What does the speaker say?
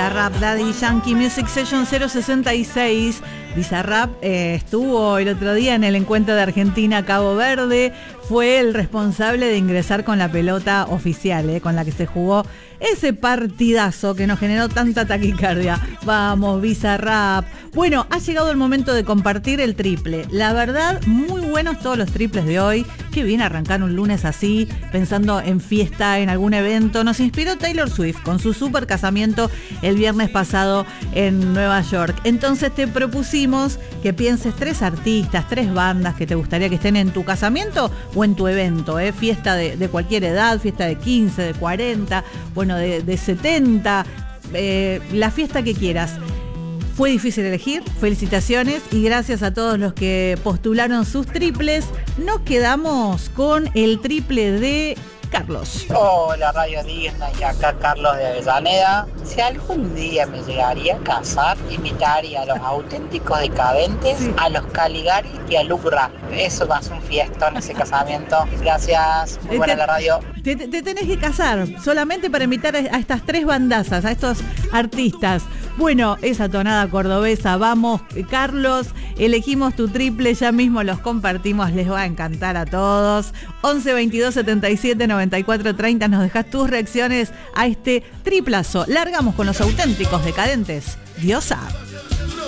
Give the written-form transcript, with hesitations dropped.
Bizarrap Daddy Yankee Music Session 066. Bizarrap estuvo el otro día en el encuentro de Argentina-Cabo Verde. Fue el responsable de ingresar con la pelota oficial, con la que se jugó ese partidazo que nos generó tanta taquicardia. Vamos, Bizarrap. Bueno, ha llegado el momento de compartir el triple. La verdad, muy buenos todos los triples de hoy. Qué bien arrancar un lunes así, pensando en fiesta, en algún evento. Nos inspiró Taylor Swift con su super casamiento el viernes pasado en Nueva York. Entonces te propusimos que pienses 3 artistas, 3 bandas que te gustaría que estén en tu casamiento o en tu evento. Fiesta de cualquier edad, fiesta de 15, de 40, bueno, de 70, la fiesta que quieras. Fue difícil elegir, felicitaciones y gracias a todos los que postularon sus triples. Nos quedamos con el triple de Carlos. Hola Radio Digna y acá Carlos de Avellaneda. Si algún día me llegaría a casar, invitaría a los auténticos decadentes, sí, a los Caligari y a Luke Rap. Eso va a ser un fiestón ese casamiento. Gracias, muy buena la radio. Te tenés que casar solamente para invitar a estas 3 bandazas, a estos artistas. Bueno, esa tonada cordobesa, vamos Carlos, elegimos tu triple, ya mismo los compartimos, les va a encantar a todos. 11 22 77 94 30, nos dejas tus reacciones a este triplazo. Largamos con los auténticos decadentes. Diosa.